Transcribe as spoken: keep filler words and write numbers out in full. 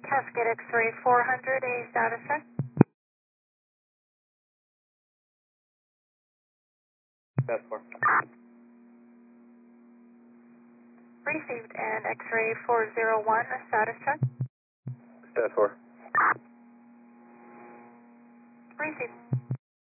Cascade X-ray four hundred, a status check. Status four. Received, and X-ray four zero one, a status check. Status four. Received.